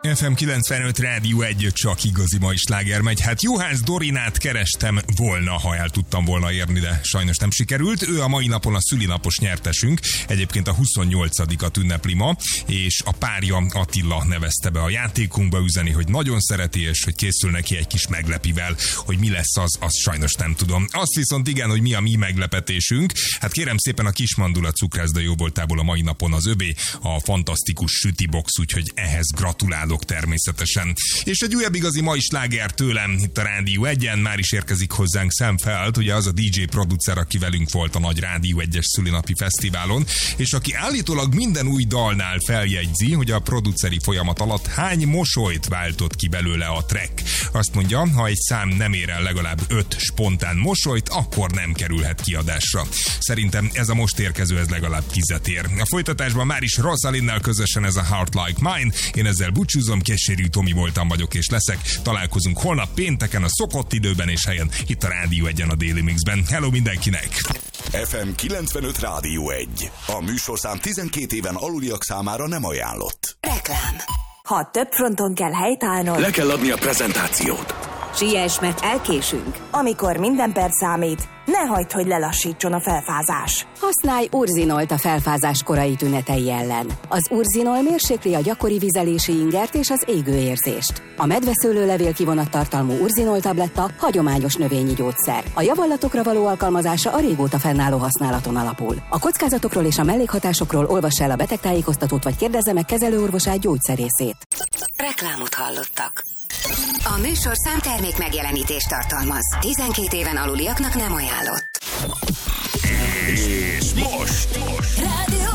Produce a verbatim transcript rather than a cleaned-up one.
ef em kilencvenöt Rádió egy, csak igazi mai sláger megy. Hát Juhász Dorinát kerestem volna, ha el tudtam volna érni, de sajnos nem sikerült. Ő a mai napon a szülinapos nyertesünk, egyébként a huszonnyolcadikat ünnepli ma, és a párja Attila nevezte be a játékunkba üzeni, hogy nagyon szereti, és hogy készül neki egy kis meglepivel. Hogy mi lesz az, azt sajnos nem tudom. Azt viszont igen, hogy mi a mi meglepetésünk. Hát kérem szépen, a Kismandula cukrászda jóvoltából a mai napon az övé, a fantasztikus sütibox, úgyhogy ehhez gratulálok természetesen. És egy újabb igazi mai sláger tőlem itt a Rádió egyen, már is érkezik hozzánk Sam Feld, ugye az a dé dzsé producer, aki velünk volt a nagy Rádió egyes szülinapi fesztiválon, és aki állítólag minden új dalnál feljegyzi, hogy a produceri folyamat alatt hány mosolyt váltott ki belőle a track. Azt mondja, ha egy szám nem ér el legalább öt spontán mosolyt, akkor nem kerülhet kiadásra. Szerintem ez a most érkező, ez legalább tizet ér. A folytatásban már is Rosalinnel közösen ez a Heart Like Mine. Én ezzel búcsúzom, Keserű Tomi voltam, vagyok és leszek. Találkozunk holnap pénteken a szokott időben és helyen, itt a Rádió egyen a Daily Mixben. Hello mindenkinek! ef em kilencvenöt Rádió egy. A műsorszám tizenkét éven aluliak számára nem ajánlott. Reklám. Ha több fronton kell helytállnod, le kell adni a prezentációt. Siess, mert elkésünk. Amikor minden perc számít, ne hagyd, hogy lelassítson a felfázás. Használj Urzinolt a felfázás korai tünetei ellen. Az Urzinol mérsékli a gyakori vizelési ingert és az égőérzést. A medveszőlőlevél kivonattartalmú Urzinol tabletta hagyományos növényi gyógyszer. A javallatokra való alkalmazása a régóta fennálló használaton alapul. A kockázatokról és a mellékhatásokról olvass el a betegtájékoztatót vagy kérdezze meg kezelőorvosát, gyógyszerészét. Reklámot hallottak. A műsorszám termék megjelenítést tartalmaz. tizenkét éven aluliaknak nem ajánlott. És most, most. Rádió